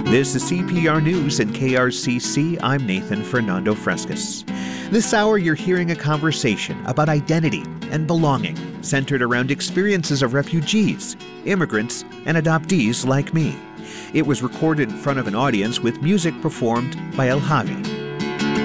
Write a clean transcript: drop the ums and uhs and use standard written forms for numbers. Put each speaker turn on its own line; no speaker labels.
This is CPR News and KRCC. I'm Nathan Fernando Frescas. This hour you're hearing a conversation about identity and belonging, centered around experiences of refugees, immigrants, and adoptees like me. It was recorded in front of an audience with music performed by El Javi.